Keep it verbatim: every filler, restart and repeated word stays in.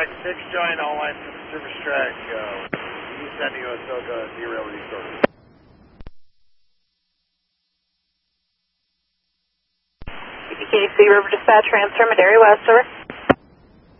Contact six Giant, all lines to the service track. Uh, East San Diego, Soga, derail resources. K C River Dispatch, transfer, Madera West, over.